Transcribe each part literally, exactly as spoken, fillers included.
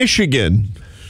Michigan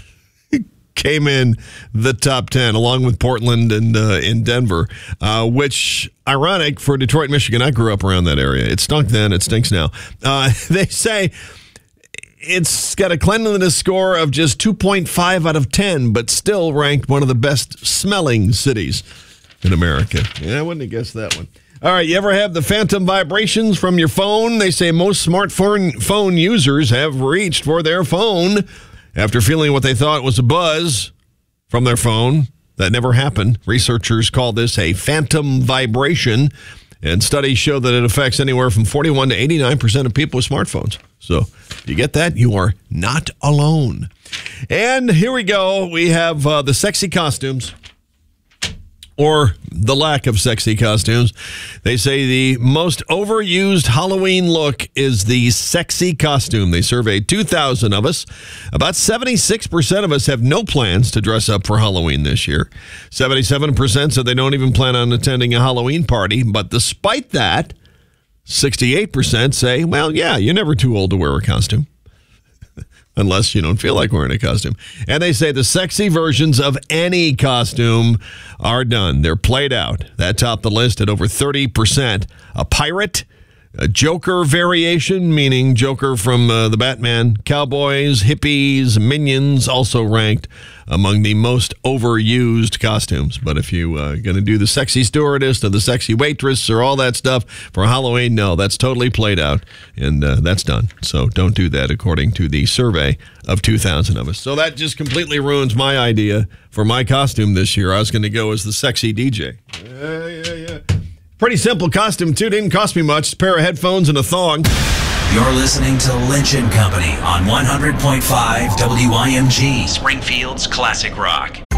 came in the top ten, along with Portland and uh, in Denver, uh, which, ironic for Detroit, Michigan. I grew up around that area. It stunk then. It stinks now. Uh, they say it's got a cleanliness score of just two point five out of ten, but still ranked one of the best smelling cities in America. Yeah, I wouldn't have guessed that one. All right, you ever have the phantom vibrations from your phone? They say most smartphone phone users have reached for their phone after feeling what they thought was a buzz from their phone. That never happened. Researchers call this a phantom vibration, and studies show that it affects anywhere from forty-one to eighty-nine percent of people with smartphones. So, if you get that, you are not alone. And here we go. We have uh, the sexy costumes, or the lack of sexy costumes. They say the most overused Halloween look is the sexy costume. They surveyed two thousand of us. About seventy-six percent of us have no plans to dress up for Halloween this year. seventy-seven percent said they don't even plan on attending a Halloween party. But despite that, sixty-eight percent say, well, yeah, you're never too old to wear a costume. Unless you don't feel like wearing a costume. And they say the sexy versions of any costume are done. They're played out. That topped the list at over thirty percent. A pirate, a Joker variation, meaning Joker from uh, the Batman, cowboys, hippies, minions, also ranked among the most overused costumes. But if you are uh, going to do the sexy stewardess or the sexy waitress or all that stuff for Halloween, no, that's totally played out, and uh, that's done. So don't do that, according to the survey of two thousand of us. So that just completely ruins my idea for my costume this year. I was going to go as the sexy D J. Yeah, yeah, yeah. Pretty simple costume, too. Didn't cost me much. Just a pair of headphones and a thong. You're listening to Lynch and Company on one hundred point five W I M G, Springfield's classic rock.